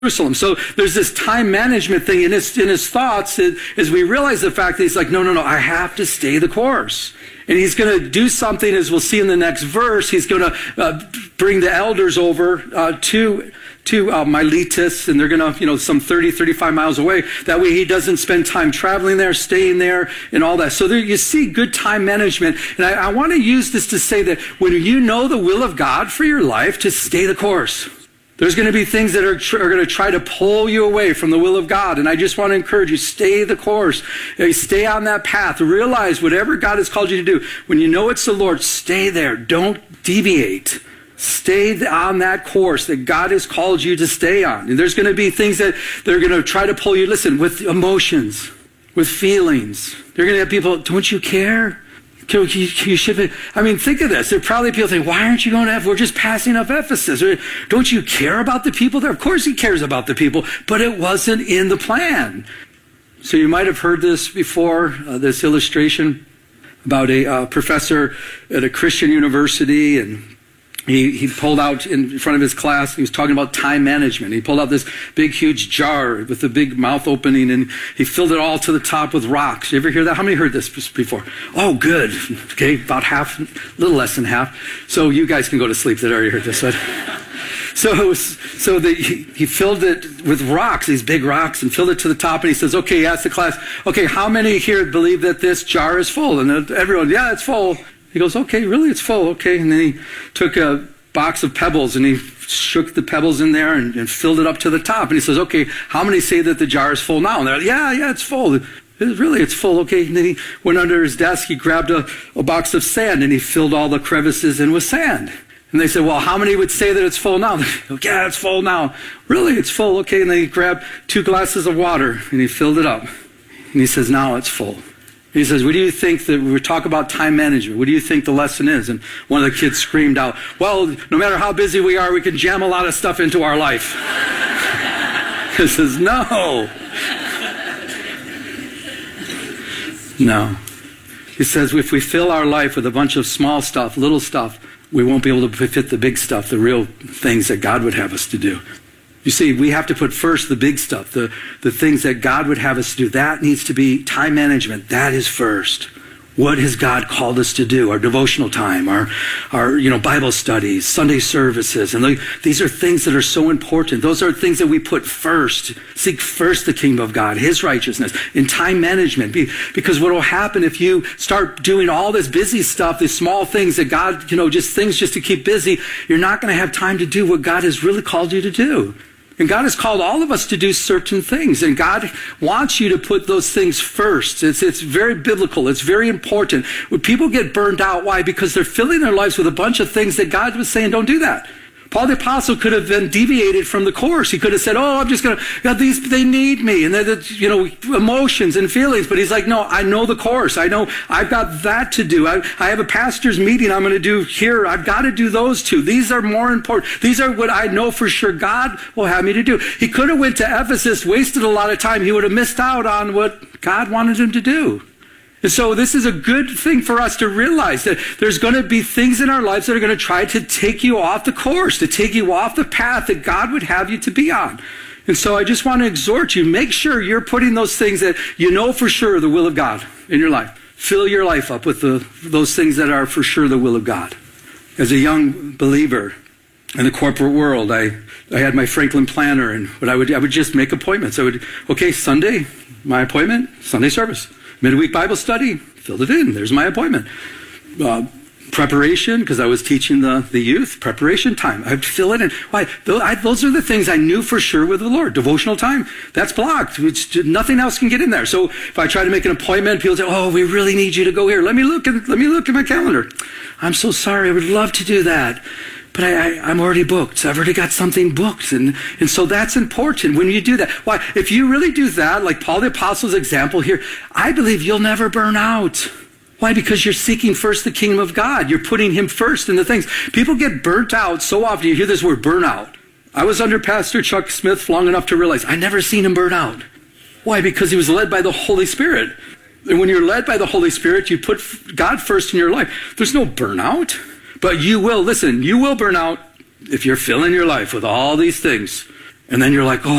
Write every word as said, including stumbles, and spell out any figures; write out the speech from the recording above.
Jerusalem. So there's this time management thing in his, in his thoughts as we realize the fact that he's like, no, no, no, I have to stay the course. And he's going to do something, as we'll see in the next verse. He's going to uh, bring the elders over uh, to to uh, Miletus, and they're going to, you know, some thirty, thirty-five miles away. That way he doesn't spend time traveling there, staying there, and all that. So there you see good time management. And I, I want to use this to say that when you know the will of God for your life, to stay the course. There's going to be things that are, tr- are going to try to pull you away from the will of God. And I just want to encourage you, stay the course. Stay on that path. Realize whatever God has called you to do, when you know it's the Lord, stay there. Don't deviate. Stay on that course that God has called you to stay on. And there's going to be things that they're going to try to pull you, listen, with emotions, with feelings. They're going to have people, don't you care? You, you should be, I mean, think of this. There are probably people think, why aren't you going to Ephesus? We're just passing up Ephesus. Don't you care about the people there? Of course he cares about the people, but it wasn't in the plan. So you might have heard this before, uh, this illustration about a uh, professor at a Christian university, and He, he pulled out in front of his class, he was talking about time management. He pulled out this big, huge jar with a big mouth opening, and he filled it all to the top with rocks. You ever hear that? How many heard this before? Oh, good. Okay, about half, a little less than half. So you guys can go to sleep that already heard this one. So, so the, he, he filled it with rocks, these big rocks, and filled it to the top, and he says, okay, he asked the class, okay, how many here believe that this jar is full? And everyone, yeah, it's full. He goes, okay, really, it's full, okay. And then he took a box of pebbles and he shook the pebbles in there and, and filled it up to the top. And he says, okay, how many say that the jar is full now? And they're like, yeah, yeah, it's full. It, really, it's full, okay. And then he went under his desk, he grabbed a, a box of sand and he filled all the crevices in with sand. And they said, well, how many would say that it's full now? Go, yeah, it's full now. Really, it's full, okay. And then he grabbed two glasses of water and he filled it up. And he says, now it's full. He says, what do you think that we talk about time management? What do you think the lesson is? And one of the kids screamed out, well, no matter how busy we are, we can jam a lot of stuff into our life. He says, no. No. He says, if we fill our life with a bunch of small stuff, little stuff, we won't be able to fit the big stuff, the real things that God would have us to do. You see, we have to put first the big stuff, the, the things that God would have us to do. That needs to be time management. That is first. What has God called us to do? Our devotional time, our, our you know, Bible studies, Sunday services. And the, these are things that are so important. Those are things that we put first. Seek first the kingdom of God, his righteousness, in time management. Because what will happen if you start doing all this busy stuff, these small things that God, you know, just things just to keep busy, you're not going to have time to do what God has really called you to do. And God has called all of us to do certain things. And God wants you to put those things first. It's, it's very biblical. It's very important. When people get burned out, why? Because they're filling their lives with a bunch of things that God was saying, don't do that. Paul the Apostle could have been deviated from the course. He could have said, oh, I'm just going to, God, these, they need me. And they're, you know, emotions and feelings. But he's like, no, I know the course. I know I've got that to do. I, I have a pastor's meeting I'm going to do here. I've got to do those two. These are more important. These are what I know for sure God will have me to do. He could have went to Ephesus, wasted a lot of time. He would have missed out on what God wanted him to do. And so this is a good thing for us to realize that there's going to be things in our lives that are going to try to take you off the course, to take you off the path that God would have you to be on. And so I just want to exhort you, make sure you're putting those things that you know for sure the will of God in your life. Fill your life up with the, those things that are for sure the will of God. As a young believer in the corporate world, I, I had my Franklin planner, and what I would I would just make appointments. I would, okay, Sunday, my appointment, Sunday service. Midweek Bible study, filled it in. There's my appointment. Uh, preparation, because I was teaching the, the youth, preparation time. I'd fill it in. Why? Those are the things I knew for sure with the Lord. Devotional time, that's blocked. It's, nothing else can get in there. So if I try to make an appointment, people say, oh, we really need you to go here. Let me look at, let me look at my calendar. I'm so sorry. I would love to do that. But I, I, I'm already booked. So I've already got something booked. And, and so that's important when you do that. Why? If you really do that, like Paul the Apostle's example here, I believe you'll never burn out. Why? Because you're seeking first the kingdom of God. You're putting him first in the things. People get burnt out so often. You hear this word burnout. I was under Pastor Chuck Smith long enough to realize I never seen him burn out. Why? Because he was led by the Holy Spirit. And when you're led by the Holy Spirit, you put God first in your life. There's no burnout. But you will, listen, you will burn out if you're filling your life with all these things. And then you're like, oh,